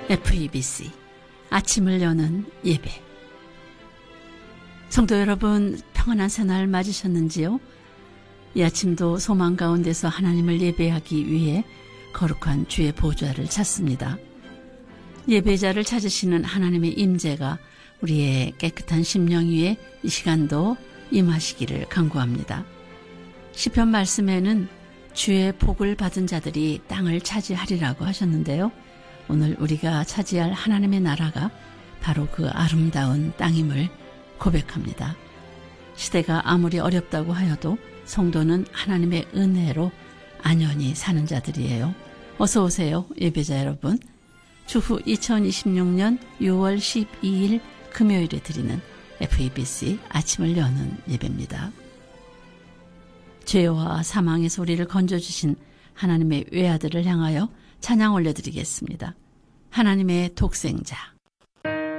FEBC 아침을 여는 예배. 성도 여러분, 평안한 새날 맞으셨는지요? 이 아침도 소망 가운데서 하나님을 예배하기 위해 거룩한 주의 보좌를 찾습니다. 예배자를 찾으시는 하나님의 임재가 우리의 깨끗한 심령 위에 이 시간도 임하시기를 간구합니다. 시편 말씀에는 주의 복을 받은 자들이 땅을 차지하리라고 하셨는데요. 오늘 우리가 차지할 하나님의 나라가 바로 그 아름다운 땅임을 고백합니다. 시대가 아무리 어렵다고 하여도 성도는 하나님의 은혜로 안연히 사는 자들이에요. 어서 오세요, 예배자 여러분. 주후 2026년 6월 12일 금요일에 드리는 FEBC 아침을 여는 예배입니다. 죄와 사망의 소리를 건져주신 하나님의 외아들을 향하여 찬양 올려드리겠습니다. 하나님의 독생자.